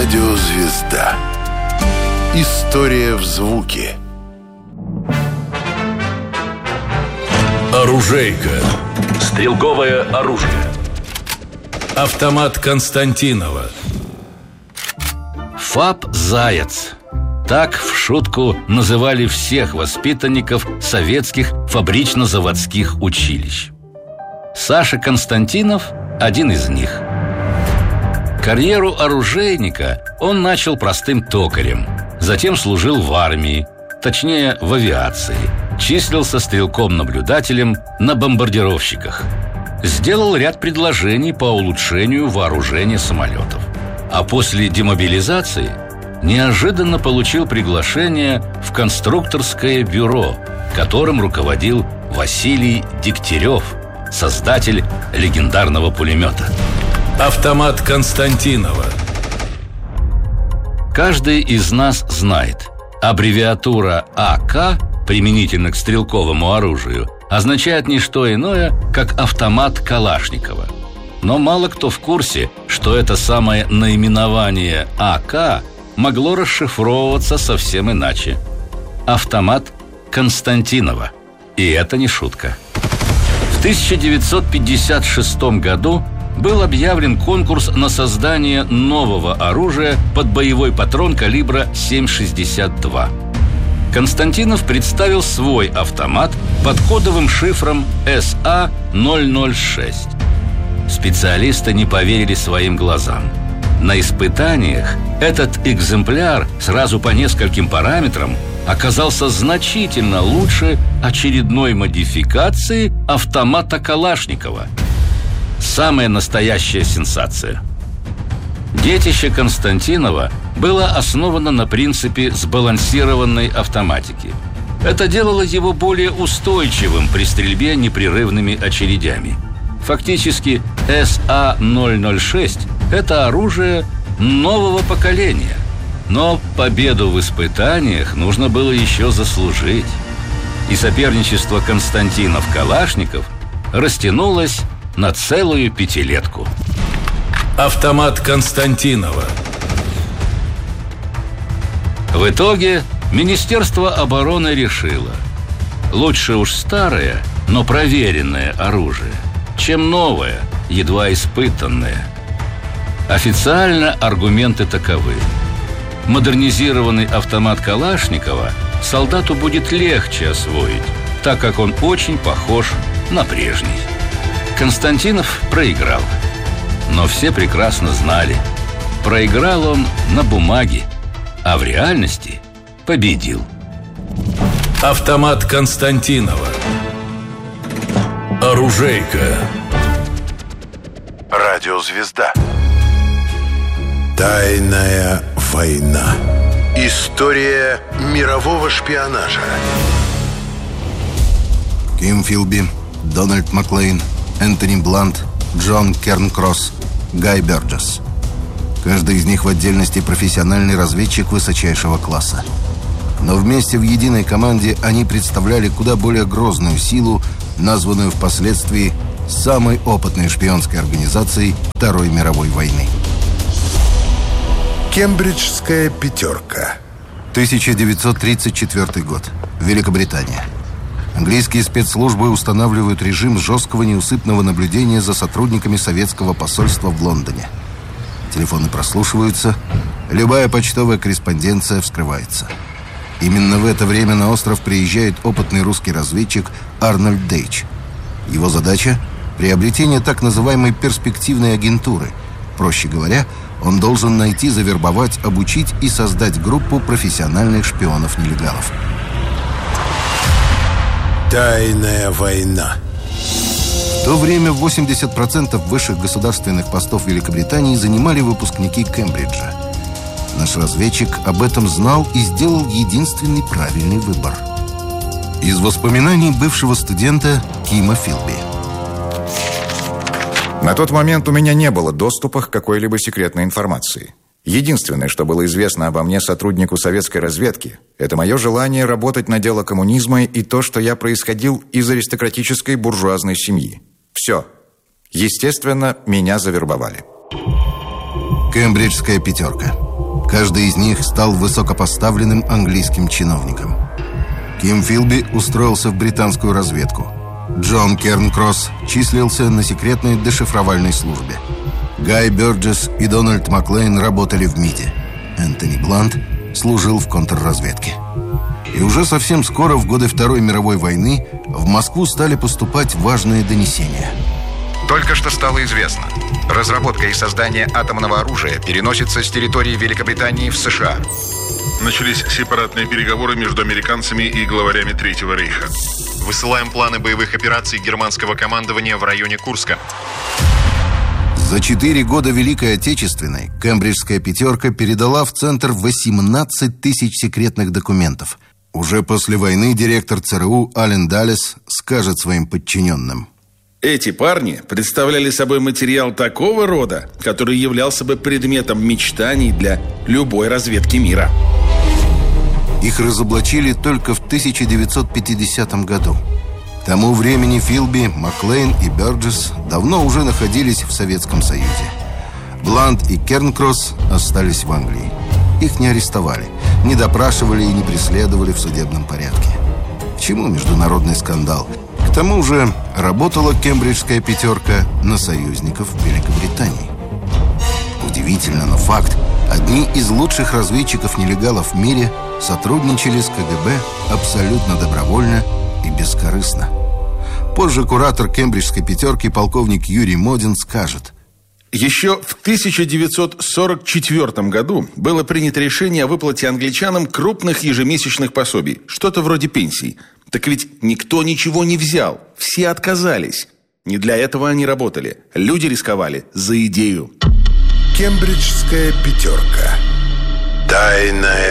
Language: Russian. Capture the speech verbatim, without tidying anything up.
Радиозвезда. История в звуке. Оружейка. Стрелковое оружие. Автомат Константинова. ФАП «Заяц». Так в шутку называли всех воспитанников советских фабрично-заводских училищ. Саша Константинов – один из них. Карьеру оружейника он начал простым токарем, затем служил в армии, точнее в авиации, числился стрелком-наблюдателем на бомбардировщиках. Сделал ряд предложений по улучшению вооружения самолетов. А после демобилизации неожиданно получил приглашение в конструкторское бюро, которым руководил Василий Дегтярев, создатель легендарного пулемета. Автомат Константинова. Каждый из нас знает, аббревиатура АК, применительно к стрелковому оружию, означает не что иное, как автомат Калашникова. Но мало кто в курсе, что это самое наименование АК могло расшифровываться совсем иначе. Автомат Константинова. И это не шутка. В тысяча девятьсот пятьдесят шестом году был объявлен конкурс на создание нового оружия под боевой патрон калибра семь шестьдесят два. Константинов представил свой автомат под кодовым шифром эс а ноль ноль шесть. Специалисты не поверили своим глазам. На испытаниях этот экземпляр сразу по нескольким параметрам оказался значительно лучше очередной модификации автомата Калашникова. Самая настоящая сенсация. Детище Константинова было основано на принципе сбалансированной автоматики. Это делало его более устойчивым при стрельбе непрерывными очередями. Фактически эс а ноль ноль шесть – это оружие нового поколения. Но победу в испытаниях нужно было еще заслужить. И соперничество Константинов-Калашников растянулось на целую пятилетку. Автомат Константинова. В итоге Министерство обороны решило: лучше уж старое, но проверенное оружие, чем новое, едва испытанное. Официально аргументы таковы: модернизированный автомат Калашникова солдату будет легче освоить, так как он очень похож на прежний. Константинов проиграл. Но все прекрасно знали, проиграл он на бумаге, а в реальности победил. Автомат Константинова. Оружейка. Радиозвезда. Тайная война. История мирового шпионажа. Ким Филби, Дональд Маклейн, Энтони Блант, Джон Кернкросс, Гай Бёрджесс. Каждый из них в отдельности профессиональный разведчик высочайшего класса. Но вместе в единой команде они представляли куда более грозную силу, названную впоследствии самой опытной шпионской организацией Второй мировой войны. Кембриджская пятерка. тысяча девятьсот тридцать четвёртый год. Великобритания. Английские спецслужбы устанавливают режим жесткого неусыпного наблюдения за сотрудниками советского посольства в Лондоне. Телефоны прослушиваются, любая почтовая корреспонденция вскрывается. Именно в это время на остров приезжает опытный русский разведчик Арнольд Дейч. Его задача – приобретение так называемой перспективной агентуры. Проще говоря, он должен найти, завербовать, обучить и создать группу профессиональных шпионов-нелегалов. Тайная война. В то время восемьдесят процентов высших государственных постов Великобритании занимали выпускники Кембриджа. Наш разведчик об этом знал и сделал единственный правильный выбор. Из воспоминаний бывшего студента Кима Филби. На тот момент у меня не было доступа к какой-либо секретной информации. Единственное, что было известно обо мне сотруднику советской разведки, это мое желание работать на дело коммунизма и то, что я происходил из аристократической буржуазной семьи. Все. Естественно, меня завербовали. Кембриджская пятерка. Каждый из них стал высокопоставленным английским чиновником. Ким Филби устроился в британскую разведку. Джон Кернкросс числился на секретной дешифровальной службе. Гай Бёрджес и Дональд Маклейн работали в МИДе. Энтони Блант служил в контрразведке. И уже совсем скоро, в годы Второй мировой войны, в Москву стали поступать важные донесения. Только что стало известно. Разработка и создание атомного оружия переносится с территории Великобритании в США. Начались сепаратные переговоры между американцами и главарями Третьего рейха. Высылаем планы боевых операций германского командования в районе Курска. За четыре года Великой Отечественной Кембриджская пятерка передала в Центр восемнадцать тысяч секретных документов. Уже после войны директор ЦРУ Аллен Даллес скажет своим подчиненным: эти парни представляли собой материал такого рода, который являлся бы предметом мечтаний для любой разведки мира. Их разоблачили только в тысяча девятьсот пятидесятом году. К тому времени Филби, Маклейн и Бёрджес давно уже находились в Советском Союзе. Блант и Кернкросс остались в Англии. Их не арестовали, не допрашивали и не преследовали в судебном порядке. К чему международный скандал? К тому же работала Кембриджская пятерка на союзников Великобритании. Удивительно, но факт: одни из лучших разведчиков-нелегалов в мире сотрудничали с КГБ абсолютно добровольно и бескорыстно. Позже куратор Кембриджской пятерки полковник Юрий Модин скажет: еще в тысяча девятьсот сорок четвёртом году было принято решение о выплате англичанам крупных ежемесячных пособий, что-то вроде пенсий. Так ведь никто ничего не взял, все отказались. Не для этого они работали. Люди рисковали за идею. Кембриджская пятерка. Тайная